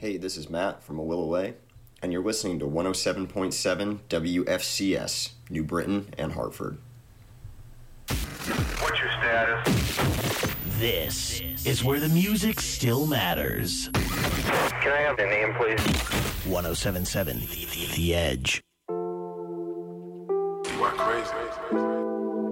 Hey, this is Matt from A Will Away, and you're listening to 107.7 WFCS, New Britain and Hartford. What's your status? This is where the music still matters. Can I have the name, please? 107.7 The Edge. You are crazy.